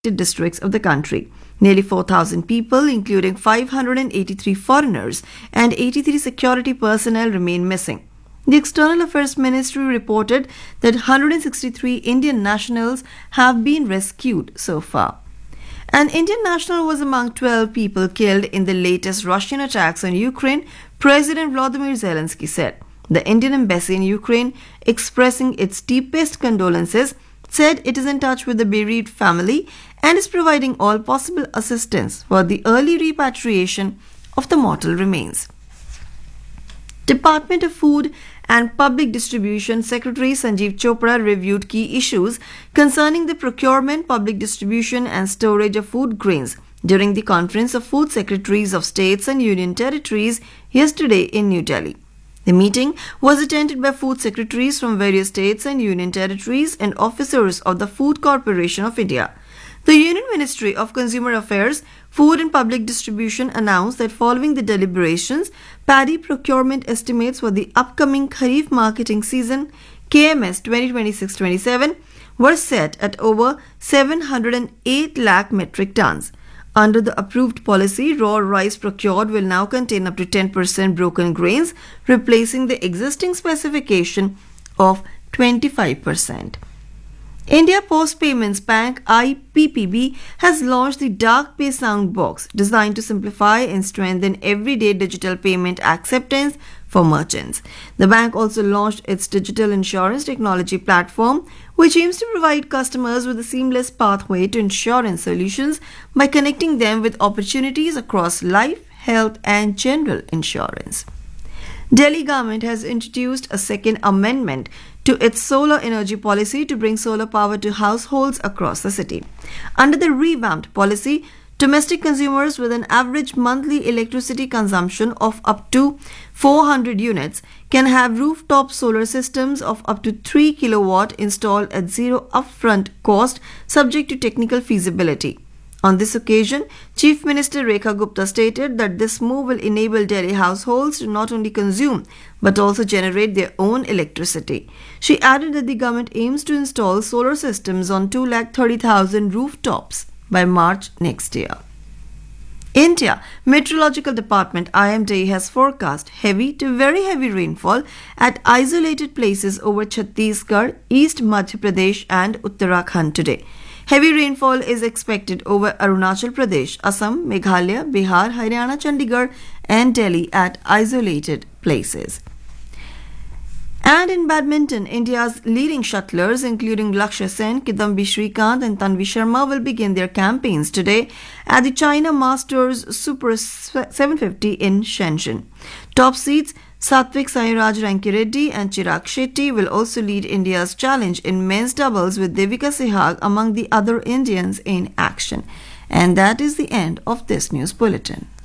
districts of the country. Nearly 4,000 people, including 583 foreigners and 83 security personnel, remain missing. The External Affairs Ministry reported that 163 Indian nationals have been rescued so far. An Indian national was among 12 people killed in the latest Russian attacks on Ukraine, President Volodymyr Zelensky said. The Indian embassy in Ukraine, expressing its deepest condolences, said it is in touch with the bereaved family and is providing all possible assistance for the early repatriation of the mortal remains. Department of Food and Public Distribution Secretary Sanjeev Chopra reviewed key issues concerning the procurement, public distribution and storage of food grains during the Conference of Food Secretaries of States and Union Territories yesterday in New Delhi. The meeting was attended by food secretaries from various states and union territories and officers of the Food Corporation of India. The Union Ministry of Consumer Affairs, Food and Public Distribution announced that following the deliberations, paddy procurement estimates for the upcoming Kharif marketing season KMS 2026-27 were set at over 708 lakh metric tons. Under the approved policy, raw rice procured will now contain up to 10% broken grains, replacing the existing specification of 25%. India Post Payments Bank IPPB has launched the Dark Pay Sound Box, designed to simplify and strengthen everyday digital payment acceptance for merchants. The bank also launched its digital insurance technology platform, which aims to provide customers with a seamless pathway to insurance solutions by connecting them with opportunities across life, health, and general insurance. Delhi government has introduced a second amendment to its solar energy policy to bring solar power to households across the city. Under the revamped policy, domestic consumers with an average monthly electricity consumption of up to 400 units can have rooftop solar systems of up to 3 kilowatt installed at zero upfront cost, subject to technical feasibility. On this occasion, Chief Minister Rekha Gupta stated that this move will enable Delhi households to not only consume but also generate their own electricity. She added that the government aims to install solar systems on 230,000 rooftops by March next year. India Meteorological Department IMD has forecast heavy to very heavy rainfall at isolated places over Chhattisgarh, East Madhya Pradesh and Uttarakhand today. Heavy rainfall is expected over Arunachal Pradesh, Assam, Meghalaya, Bihar, Haryana, Chandigarh and Delhi at isolated places. And in badminton, India's leading shuttlers, including Lakshya Sen, Kidambi Shrikant and Tanvi Sharma, will begin their campaigns today at the China Masters Super 750 in Shenzhen. Top seeds Satvik Sairaj Rankireddy and Chirag Shetty will also lead India's challenge in men's doubles with Devika Sehag among the other Indians in action. And that is the end of this news bulletin.